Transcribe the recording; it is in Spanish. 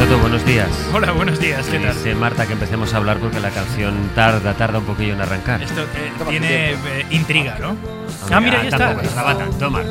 Soto, buenos días. Hola, buenos días, ¿qué tal? Dice Marta que empecemos a hablar porque la canción tarda un poquillo en arrancar. Esto tiene intriga, ¿no? Hombre, Mira, ahí está. tampoco, toma.